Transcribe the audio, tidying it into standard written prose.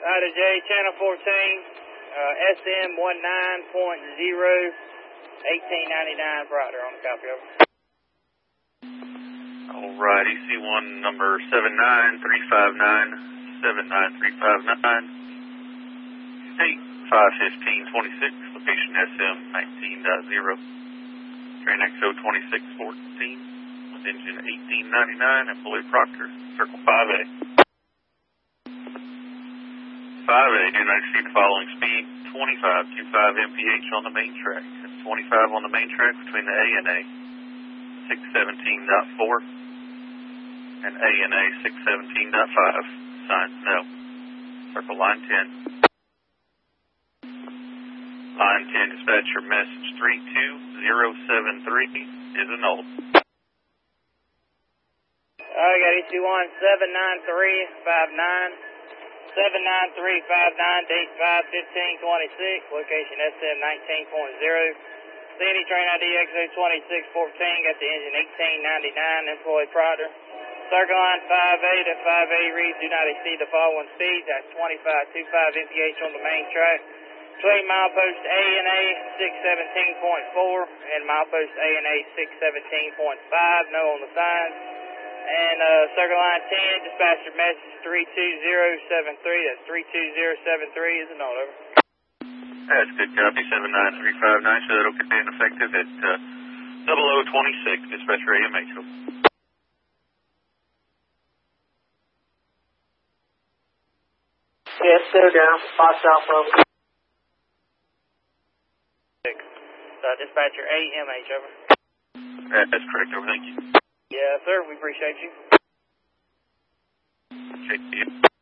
Ida J, Channel 14, SM 19.0, 1899 Proctor on the copy, over. Alright, EC1 number 79359, 79359, state 51526, location SM 19.0, train XO 2614, with engine 1899, employee Proctor, circle 5A. 5A, do not exceed the following speed, 2525 mph on the main track. That's 25 on the main track between the A and A, 617.4, and A and A 617.5. Sign no. Circle line 10. Line 10, dispatcher message 32073 is annulled. I got EC1 79359. 79359, date 5/15/26, location SM 19.0. Sandy train ID XO 2614, got the engine 1899, employee Proctor. Circle line 5A to 5A reads do not exceed the following speeds. That's 2525 mph on the main track. Between milepost A and A 617.4 and milepost A and A 617.5, no on the signs. And circle line 10, dispatcher message 32073. That's 32073 is a note, over. That's good copy, 79359, so that'll contain effective at 0026, dispatcher AMH. Yes, they're down, 5 south, over. Dispatcher AMH, over. That's correct, over, thank you. Yeah, sir, we appreciate you. Appreciate you.